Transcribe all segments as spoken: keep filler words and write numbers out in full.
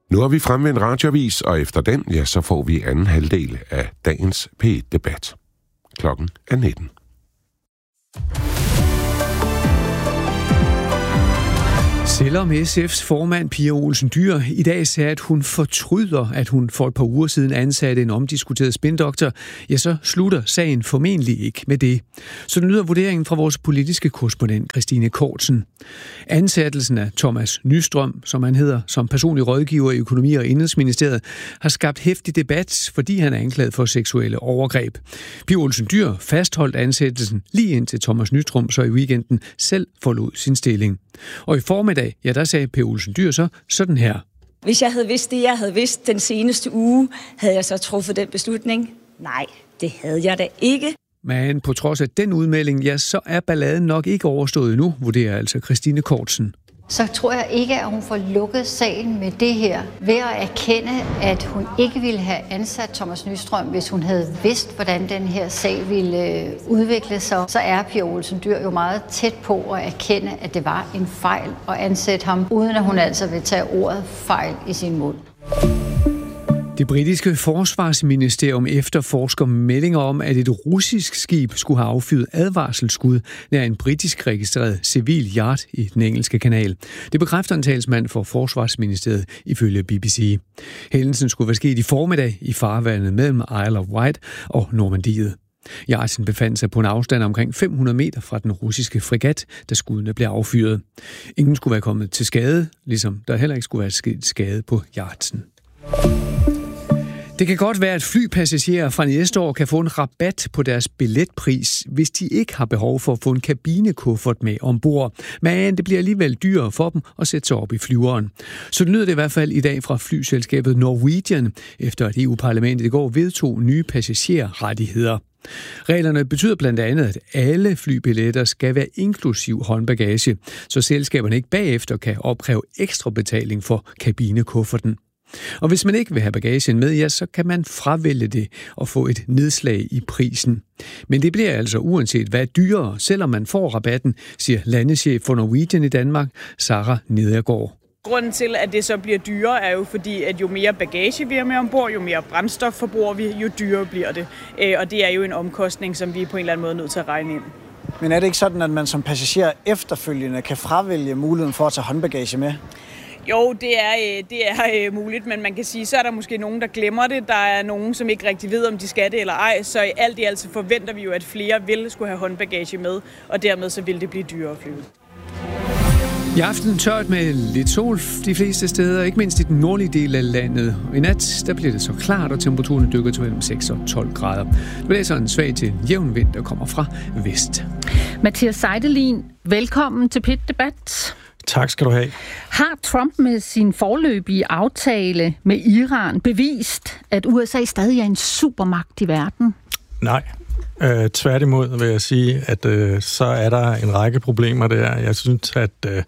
Nu har vi fremme en radioavis, og efter den, ja, så får vi anden halvdel af dagens P et-debat. Klokken er nitten. Selvom S F's formand Pia Olsen Dyhr i dag sagde, at hun fortryder, at hun for et par uger siden ansatte en omdiskuteret spindoktor, ja, så slutter sagen formentlig ikke med det. Så den lyder vurderingen fra vores politiske korrespondent Christine Kortsen. Ansættelsen af Thomas Nystrøm, som han hedder, som personlig rådgiver i Økonomi- og Indenrigsministeriet, har skabt heftig debat, fordi han er anklaget for seksuelle overgreb. Pia Olsen Dyhr fastholdt ansættelsen lige indtil Thomas Nystrøm så i weekenden selv forlod sin stilling. Og i formiddag, ja, der sagde Pia Olsen Dyhr så sådan her. Hvis jeg havde vidst det, jeg havde vidst den seneste uge, havde jeg så truffet den beslutning? Nej, det havde jeg da ikke. Men på trods af den udmelding, ja, så er balladen nok ikke overstået endnu, vurderer altså Christine Kortsen. Så tror jeg ikke, at hun får lukket sagen med det her ved at erkende, at hun ikke ville have ansat Thomas Nystrøm, hvis hun havde vidst, hvordan den her sag ville udvikle sig. Så er Pia Olsen Dyhr jo meget tæt på at erkende, at det var en fejl at ansætte ham, uden at hun altså vil tage ordet fejl i sin mund. Det britiske forsvarsministerium efterforsker meldinger om, at et russisk skib skulle have affyret advarselsskud nær en britisk registreret civil yacht i den engelske kanal. Det bekræfter en talsmand for forsvarsministeriet ifølge B B C. Hændelsen skulle være sket i formiddag i farvandet mellem Isle of Wight og Normandiet. Yachten befandt sig på en afstand omkring fem hundrede meter fra den russiske fregat, da skuddene blev affyret. Ingen skulle være kommet til skade, ligesom der heller ikke skulle være sket skade på yachten. Det kan godt være, at flypassagerer fra næste år kan få en rabat på deres billetpris, hvis de ikke har behov for at få en kabinekuffert med ombord. Men det bliver alligevel dyrere for dem at sætte sig op i flyveren. Så det lyder det i hvert fald i dag fra flyselskabet Norwegian, efter at E U-parlamentet i går vedtog nye passagerrettigheder. Reglerne betyder blandt andet, at alle flybilletter skal være inklusiv håndbagage, så selskaberne ikke bagefter kan opkræve ekstra betaling for kabinekufferten. Og hvis man ikke vil have bagagen med, ja, så kan man fravælge det og få et nedslag i prisen. Men det bliver altså uanset hvad dyrere, selvom man får rabatten, siger landeschef for Norwegian i Danmark, Sara Nedergaard. Grunden til, at det så bliver dyrere, er jo fordi, at jo mere bagage vi har med ombord, jo mere brændstof forbruger vi, jo dyrere bliver det. Og det er jo en omkostning, som vi på en eller anden måde er nødt til at regne ind. Men er det ikke sådan, at man som passager efterfølgende kan fravælge muligheden for at tage håndbagage med? Jo, det er, det er muligt, men man kan sige, så er der måske nogen, der glemmer det. Der er nogen, som ikke rigtig ved, om de skal det eller ej. Så i alt i alt så forventer vi jo, at flere vil skulle have håndbagage med, og dermed så vil det blive dyrere at flyve. I aften tørt med lidt sol de fleste steder, ikke mindst i den nordlige del af landet. I nat der bliver det så klart, og temperaturen dykker til mellem seks og tolv grader. Det bliver så en svag til jævn vind, der kommer fra vest. Mathias Seidelin, velkommen til P et-debat. Tak skal du have. Har Trump med sin foreløbige aftale med Iran bevist, at U S A stadig er en supermagt i verden? Nej. Øh, tværtimod vil jeg sige, at øh, så er der en række problemer der. Jeg synes, at øh,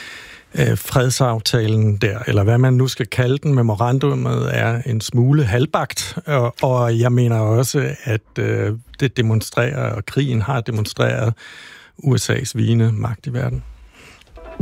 fredsaftalen der, eller hvad man nu skal kalde den, memorandumet, er en smule halvbagt. Og, og jeg mener også, at øh, det demonstrerer, og krigen har demonstreret U S A's vigende magt i verden.